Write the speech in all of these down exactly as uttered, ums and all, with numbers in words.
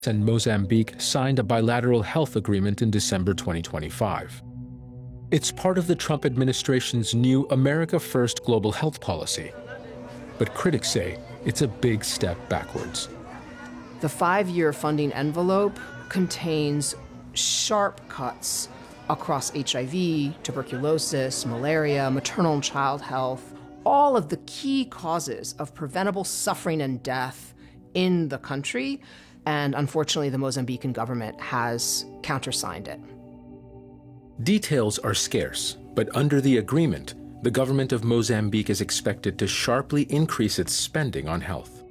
and Mozambique signed a bilateral health agreement in December twenty twenty-five. It's part of the Trump administration's new America First global health policy. But critics say it's a big step backwards. The five-year funding envelope contains sharp cuts across H I V, tuberculosis, malaria, maternal and child health, all of the key causes of preventable suffering and death in the country. And unfortunately, the Mozambican government has countersigned it. Details are scarce, but under the agreement, the government of Mozambique is expected to sharply increase its spending on health.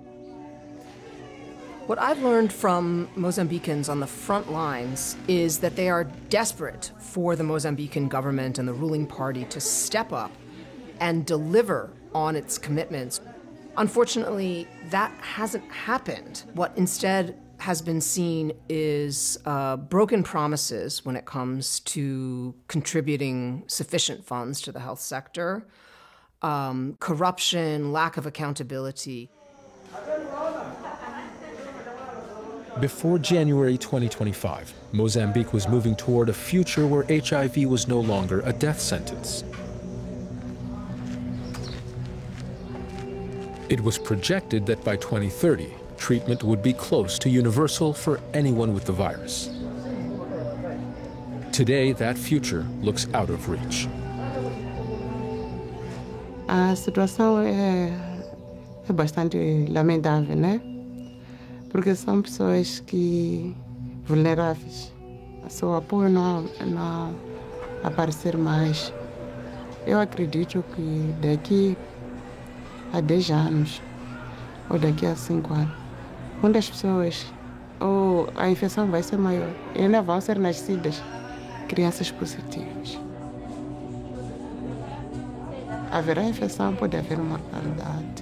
What I've learned from Mozambicans on the front lines is that they are desperate for the Mozambican government and the ruling party to step up and deliver on its commitments. Unfortunately, that hasn't happened. What instead has been seen is uh, broken promises when it comes to contributing sufficient funds to the health sector, um, corruption, lack of accountability. Before January twenty twenty-five, Mozambique was moving toward a future where H I V was no longer a death sentence. It was projected that by twenty thirty, treatment would be close to universal for anyone with the virus. Today, that future looks out of reach. A situação é, é bastante lamentável, né? Porque são pessoas que vulneráveis. Seu apoio não, não aparecer mais. Eu acredito que daqui a dez anos, ou daqui a cinco anos, muitas pessoas, ou a infecção vai ser maior, e ainda vão ser nascidas crianças positivas. Haverá infecção, pode haver mortalidade.